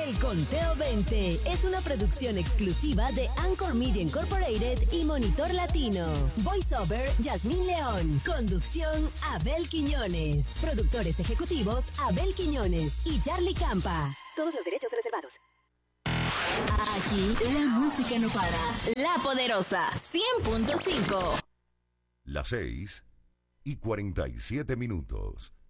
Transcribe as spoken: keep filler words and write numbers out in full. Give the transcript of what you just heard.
El Conteo veinte es una producción exclusiva de Anchor Media Incorporated y Monitor Latino. Voiceover, Yasmín León. Conducción, Abel Quiñones. Productores ejecutivos, Abel Quiñones y Charlie Campa. Todos los derechos reservados. Aquí la música no para. La Poderosa, cien punto cinco. Las seis y cuarenta y siete minutos.